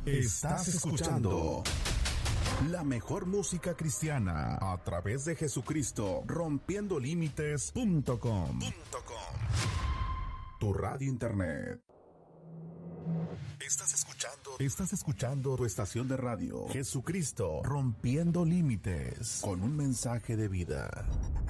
Estás escuchando la mejor música cristiana a través de Jesucristo, rompiendolímites.com. Tu radio internet. Estás escuchando tu estación de radio, Jesucristo, Rompiendo Límites, con un mensaje de vida.